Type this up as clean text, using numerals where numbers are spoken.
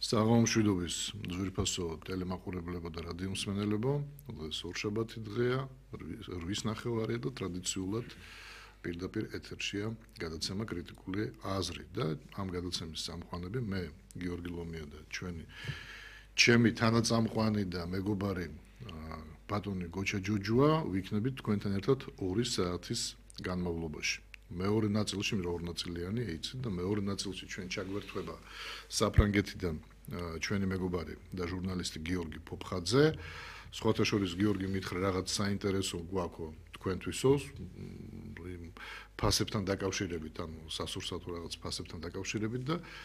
საღამომშვიდობის ძვირფასო ტელემაყურებლებო და რადიო მსმენელებო, დღეს ორშაბათი დღეა, 8:30 და ტრადიციულად პირდაპირ ეთერშია გადაცემა კრიტიკული აზრი და ამ გადაცემის წამყვანები მე გიორგი ლომია და ჩემი თანაწამყვანი და მეგობარი ბატონი გოჩა ჯოჯუა ვიქნებით თქვენთან ერთად 2 საათის განმავლობაში. მეორე ნაწილში ორ ნაწილიანი ეიცი და მეორე ნაწილში ჩვენ ჩაგვერთვება საფრანგეთიდან ჩვენი მეგობარი და ჟურნალისტი გიორგი ფოფხაძე. სხვათა შორის გიორგი მითხრა რაღაც საინტერესო გვაქვს თქვენთვისო ფასებთან დაკავშირებით, ანუ სასურსათო რაღაც ფასებთან დაკავშირებით და